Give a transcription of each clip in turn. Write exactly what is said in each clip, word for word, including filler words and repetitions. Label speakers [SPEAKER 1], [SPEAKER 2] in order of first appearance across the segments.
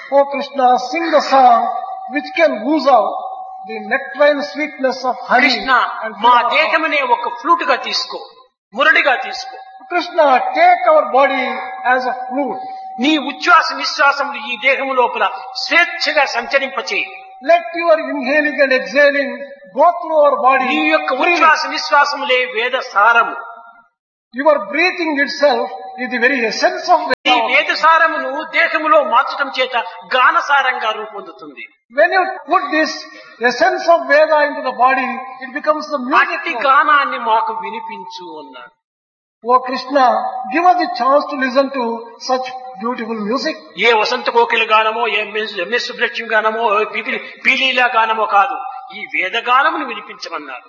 [SPEAKER 1] O Krishna, sing the song which can ooze out the nectarine sweetness of honey.
[SPEAKER 2] Krishna
[SPEAKER 1] and
[SPEAKER 2] మా
[SPEAKER 1] fill our heart.
[SPEAKER 2] దేహమనే ఒక flute గా తీసుకో, మురళిగా తీసుకో.
[SPEAKER 1] Krishna, take our body as a flute.
[SPEAKER 2] నీ ఉచ్ఛ్వాస నిశ్వాసములు ఈ దేహము లోపల స్వేచ్ఛగా సంచరింపచేయి.
[SPEAKER 1] Let your inhaling and exhaling go through our body.
[SPEAKER 2] నీ యొక్క
[SPEAKER 1] freely.
[SPEAKER 2] ఉచ్ఛ్వాస నిశ్వాసములే వేద సారము.
[SPEAKER 1] Your breathing itself is the very essence of
[SPEAKER 2] ఈ
[SPEAKER 1] Veda.
[SPEAKER 2] వేద సారమును దేహములో మార్చడం చేత గానసారంగా రూపొందుతుంది.
[SPEAKER 1] When you put this essence of Veda into the body, it becomes the music.
[SPEAKER 2] అట్టి గానాన్ని మాకు వినిపించు అన్నాడు.
[SPEAKER 1] O Krishna, give us the chance to listen to such beautiful music.
[SPEAKER 2] A Vasantha Kokila గానమో, A MS Subrahmanyam గానమో, పిపిలి పీలీలా గానమో కాదు, ఈ వేద గానమును వినిపించమన్నారు.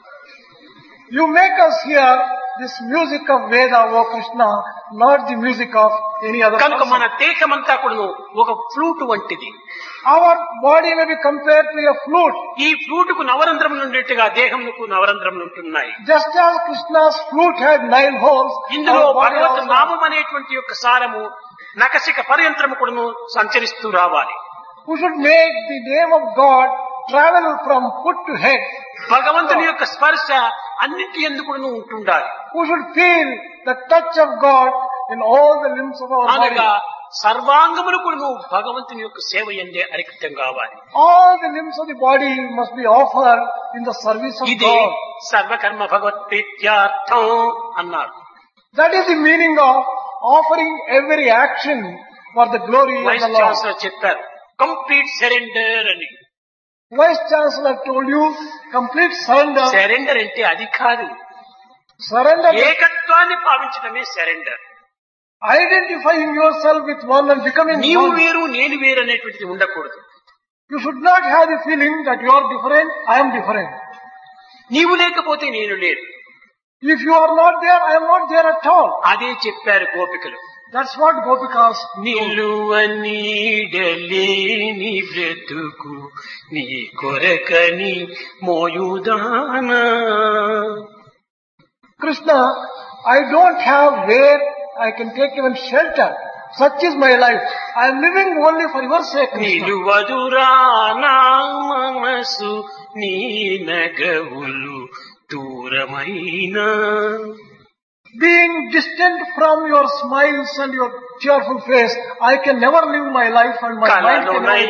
[SPEAKER 1] You make us hear this music of Veda, O Krishna, not the music of any other
[SPEAKER 2] కనుక మన
[SPEAKER 1] person.
[SPEAKER 2] దేహమంతా కూడా ఒక flute వంటిది.
[SPEAKER 1] Our body may be compared to a flute.
[SPEAKER 2] ఈ flute కు నవరంధ్రములు ఉండేట్టుగా దేహమునకు నవరంధ్రములు ఉంటున్నాయి.
[SPEAKER 1] Just as Krishna's flute had nine holes,
[SPEAKER 2] ఇందులో
[SPEAKER 1] our body
[SPEAKER 2] భగవత్
[SPEAKER 1] also-
[SPEAKER 2] నామం అనేటువంటి యొక్క సారము నకసిక పర్యంత్రము కూడాను సంచరిస్తూ రావాలి.
[SPEAKER 1] we should make the name of God travel from foot to head.
[SPEAKER 2] భగవంతుని యొక్క స్పర్శ అన్నింటి ఎందుకు ఉంటుండాలి.
[SPEAKER 1] We should feel the touch of God in all the limbs of our body.
[SPEAKER 2] అనగా సర్వాంగములు కూడా భగవంతుని యొక్క సేవ ఎందే అరిక్తం కావాలి.
[SPEAKER 1] All the limbs of the body must be offered in the service of
[SPEAKER 2] ఇదే
[SPEAKER 1] God.
[SPEAKER 2] సర్వకర్మ భగవత్ ప్రీత్యార్థం అన్నారు.
[SPEAKER 1] That is the meaning of offering every action for the glory of
[SPEAKER 2] vice
[SPEAKER 1] the Lord.
[SPEAKER 2] Chancellor చెప్పారు, కంప్లీట్ సరెండర్ అని.
[SPEAKER 1] Vice Chancellor told you complete surrender.
[SPEAKER 2] Surrender అంటే అది కాదు,
[SPEAKER 1] Surrender is
[SPEAKER 2] ఏకత్వాన్ని భావించడమే surrender.
[SPEAKER 1] identifying yourself with one and becoming
[SPEAKER 2] నీవు
[SPEAKER 1] one.
[SPEAKER 2] వేరు నేను వేరు అనేటువంటిది ఉండకూడదు.
[SPEAKER 1] You should not have the feeling that you are different, I am different.
[SPEAKER 2] నీవు లేకపోతే నేను లేను.
[SPEAKER 1] If you are not there, I am not there at all.
[SPEAKER 2] అదే చెప్పారు గోపికలు.
[SPEAKER 1] That's what Gopikas do.
[SPEAKER 2] నిలువ నీడలేని బ్రతుకు నీ కొరకని మోయుదానా.
[SPEAKER 1] Krishna, I don't have where I can take even shelter. Such is my life. I am living only for your sake, Krishna.
[SPEAKER 2] నిలువదురా నా మనసు నీ నగవులు దూరమైనా.
[SPEAKER 1] Being distant from your smiles and your cheerful face, I can never live my life and my mind can never
[SPEAKER 2] కలలోనై